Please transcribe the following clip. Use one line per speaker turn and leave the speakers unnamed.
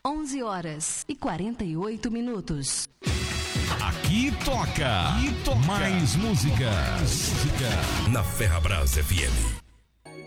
11h48.
Aqui toca mais música. Na Ferrabras FM.